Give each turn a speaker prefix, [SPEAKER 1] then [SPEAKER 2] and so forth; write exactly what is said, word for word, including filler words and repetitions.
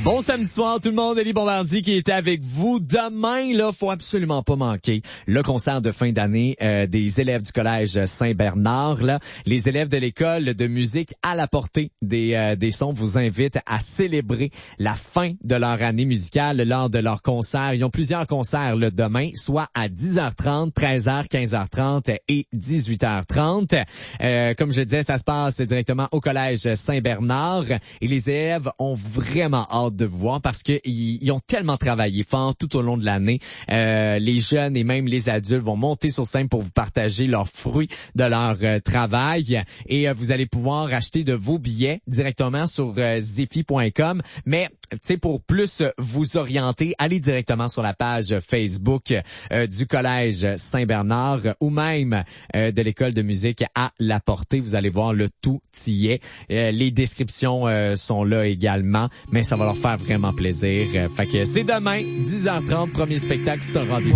[SPEAKER 1] Bon samedi soir tout le monde, Élie Bombardier qui était avec vous. Demain, là, faut absolument pas manquer le concert de fin d'année euh, des élèves du collège Saint-Bernard. Là, les élèves de l'école de musique à la portée des euh, des sons vous invitent à célébrer la fin de leur année musicale lors de leur concert. Ils ont plusieurs concerts là, demain, soit à dix heures trente, treize heures, quinze heures trente et dix-huit heures trente. Euh, comme je disais, ça se passe directement au collège Saint-Bernard et les élèves ont vraiment hâte de vous voir parce que ils, ils ont tellement travaillé fort tout au long de l'année. Euh, les jeunes et même les adultes vont monter sur scène pour vous partager leurs fruits de leur euh, travail et euh, vous allez pouvoir acheter de vos billets directement sur euh, zephy point com. Mais tu sais, pour plus vous orienter, allez directement sur la page Facebook euh, du collège Saint-Bernard ou même euh, de l'école de musique à la portée. Vous allez voir, le tout y est. Euh, les descriptions euh, sont là également, mais ça va leur faire vraiment plaisir. Euh, fait que c'est demain, dix heures trente, premier spectacle, c'est un rendez-vous.